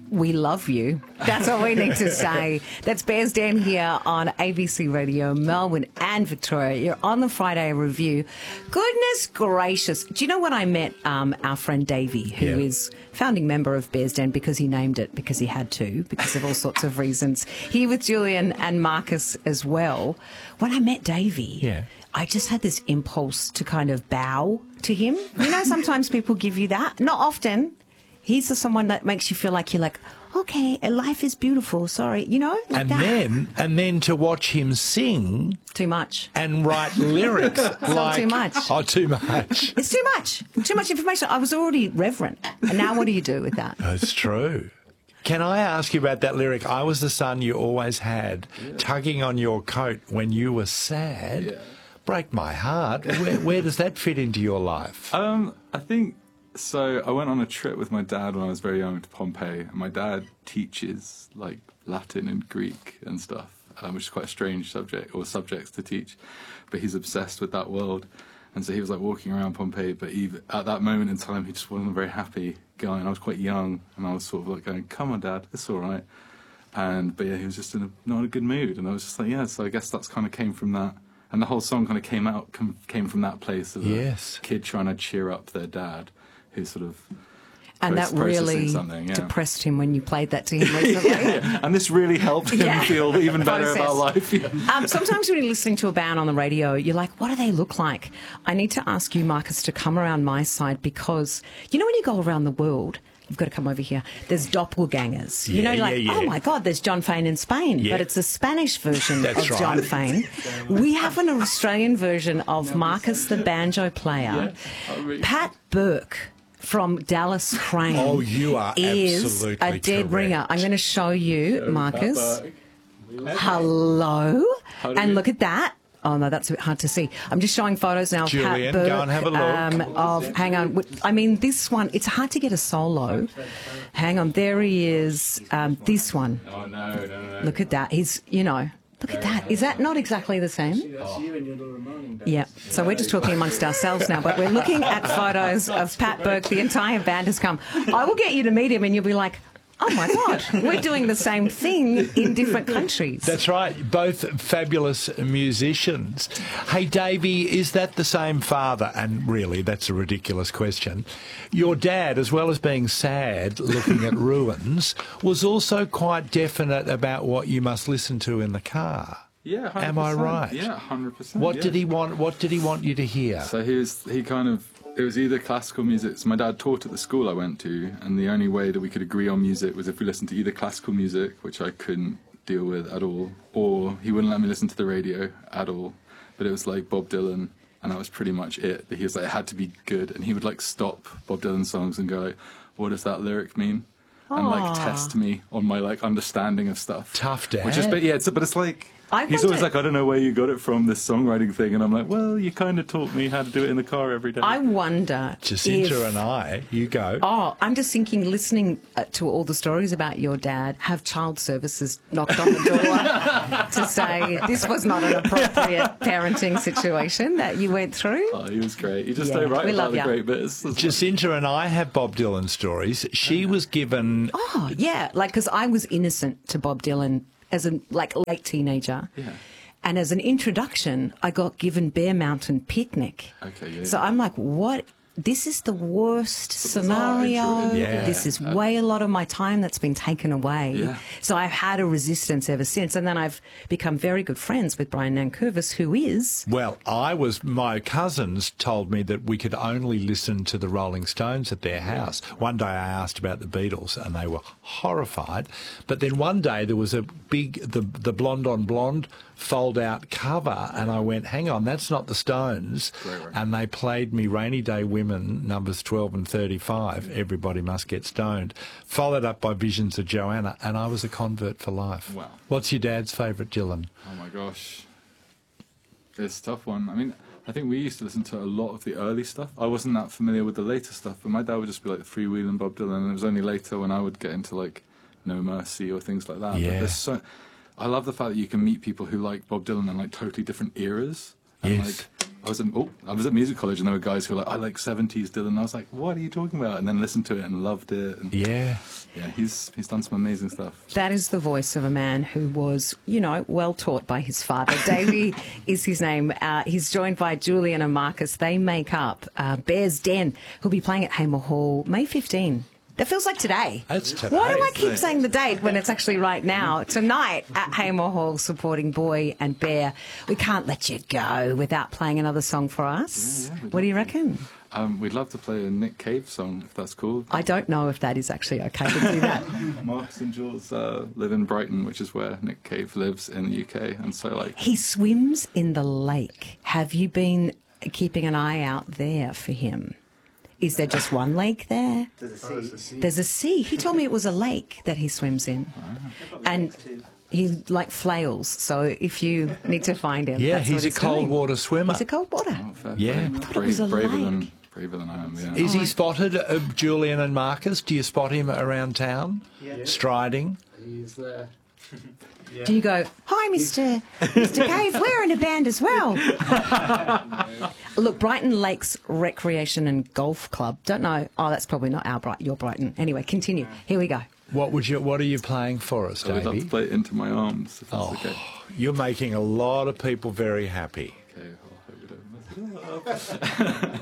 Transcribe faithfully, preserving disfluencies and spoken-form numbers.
we love you. That's all we need to say. That's Bears Den here on A B C Radio, Melbourne and Victoria. You're on the Friday Review. Goodness gracious. Do you know when I met um, our friend Davey, who yeah. is founding member of Bears Den because he named it, because he had to, because of all sorts of reasons. Here with Julian and Marcus as well. When I met Davey, yeah. I just had this impulse to kind of bow to him. You know, sometimes people give you that. Not often. He's the someone that makes you feel like you're like, okay, life is beautiful. Sorry, you know. Like and that. then, and then to watch him sing, too much, and write lyrics like too much. Oh, too much. It's too much. Too much information. I was already reverent, and now what do you do with that? That's true. Can I ask you about that lyric? I was the son you always had, yeah. tugging on your coat when you were sad. Yeah. Break my heart. Where, where does that fit into your life? Um, I think. So I went on a trip with my dad when I was very young to Pompeii, and my dad teaches like Latin and Greek and stuff, um, which is quite a strange subject or subjects to teach, but he's obsessed with that world. And so he was like walking around Pompeii, but even at that moment in time, he just wasn't a very happy guy. And I was quite young, and I was sort of like going, "Come on, Dad, it's all right." And but yeah, he was just in a, not a good mood, and I was just like, yeah. So I guess that's kind of came from that, and the whole song kind of came out came from that place of yes. a kid trying to cheer up their dad. Who sort of and that really yeah. depressed him when you played that to him recently. yeah, yeah. And this really helped him yeah. feel even better Process. about life. Yeah. Um, sometimes when you're listening to a band on the radio, you're like, what do they look like? I need to ask you, Marcus, to come around my side, because you know when you go around the world, you've got to come over here. There's doppelgangers. Yeah, you know, you're like, yeah, yeah. oh my God, there's John Fane in Spain, yeah. but it's a Spanish version That's of right. John Fane. We have an Australian version of Marcus, the banjo player. Yeah. Pat Burke from Dallas Crane. Oh, you are is absolutely a dead correct. ringer. I'm going to show you, Show Marcus. Hello. And you... look at that. Oh, no, that's a bit hard to see. I'm just showing photos now of Julian, Pat Burke. go and have a look. Um, of, hang on. I mean, this one, it's hard to get a solo. Hang on. There he is. Um, this one. Oh, no, no, no. Look at that. He's, you know, look at that. Is that not exactly the same? Yeah. So we're just talking amongst ourselves now, but we're looking at photos of Pat Burke. The entire band has come. I will get you to meet him and you'll be like, oh, my God, we're doing the same thing in different countries. That's right. Both fabulous musicians. Hey, Davey, is that the same father? And really, that's a ridiculous question. Your dad, as well as being sad, looking at ruins, was also quite definite about what you must listen to in the car. Yeah, one hundred percent. Am I right? Yeah, one hundred percent. What yeah. did he want? What did he want you to hear? So he was, he kind of, it was either classical music. So my dad taught at the school I went to, and the only way that we could agree on music was if we listened to either classical music, which I couldn't deal with at all, or he wouldn't let me listen to the radio at all. But it was like Bob Dylan, and that was pretty much it. But he was like, it had to be good, and he would like stop Bob Dylan songs and go like, what does that lyric mean? And like test me on my like understanding of stuff. Tough dad. Which is, but yeah, it's, but it's like, I he's always like, I don't know where you got it from, this songwriting thing. And I'm like, well, you kind of taught me how to do it in the car every day. I wonder Jacinta if, and I, you go. Oh, I'm just thinking, listening uh, to all the stories about your dad, have child services knocked on the door to say this was not an appropriate parenting situation that you went through? Oh, he was great. You just Yeah, don't write we about love the ya. great bits. Jacinta and I have Bob Dylan stories. She was given... Oh, yeah, like, because I was innocent to Bob Dylan as a, like, late teenager. Yeah. And as an introduction, I got given Bear Mountain Picnic. Okay, yeah. So I'm like, what? This is the worst scenario. Yeah. This is way a lot of my time that's been taken away. Yeah. So I've had a resistance ever since. And then I've become very good friends with Brian Nankervis, who is... Well, I was... My cousins told me that we could only listen to the Rolling Stones at their house. One day I asked about the Beatles and they were horrified. But then one day there was a big... The, the Blonde on Blonde fold-out cover and I went, hang on, that's not the Stones. Right, right. And they played me Rainy Day Women, numbers twelve and thirty-five, Everybody Must Get Stoned, followed up by Visions of Joanna, and I was a convert for life. Wow. What's your dad's favourite Dylan? Oh my gosh. It's a tough one. I mean, I think we used to listen to a lot of the early stuff. I wasn't that familiar with the later stuff, but my dad would just be like freewheeling Bob Dylan, and it was only later when I would get into like No Mercy or things like that. Yeah. But there's so... I love the fact that you can meet people who like Bob Dylan in like totally different eras. And Yes. like I was in oh, I was at music college, and there were guys who were like, I like seventies Dylan. And I was like, what are you talking about? And then listened to it and loved it. And Yeah. yeah, he's he's done some amazing stuff. That is the voice of a man who was, you know, well taught by his father. Davey is his name. Uh, he's joined by Julian and Marcus. They make up uh, Bears Den, who'll be playing at Hamer Hall May fifteenth. That feels like today. That's today. Why do I keep Today. saying the date when it's actually right now? Tonight at Hamer Hall, supporting Boy and Bear. We can't let you go without playing another song for us. Yeah, yeah, we'd What do you love to. reckon? Um, we'd love to play a Nick Cave song, if that's cool. I don't know if that is actually okay to do that. Marcus and Jules uh, live in Brighton, which is where Nick Cave lives in the U K, and so like He swims in the lake. Have you been keeping an eye out there for him? Is there just one lake there? There's a sea. There's a sea. He told me it was a lake that he swims in. And he like flails. So if you need to find him, Yeah, that's he's what a cold doing. water swimmer. He's a cold water. oh, fair Yeah. play. I thought it Brave- was a braver lake. than braver than I am. Yeah. Is he spotted, uh, Julian and Marcus? Do you spot him around town, Yeah. striding? He's there. Yeah. Do you go, hi, Mister Mister Cave, we're in a band as well. Look, Brighton Lakes Recreation and Golf Club. Don't know. Oh, that's probably not our Bright, your Brighton. Anyway, continue. Here we go. What would you? What are you playing for us, I would love to Davey? play it Into My Arms, if that's Oh, okay. you're making a lot of people very happy. Okay, well, I hope we don't mess it up.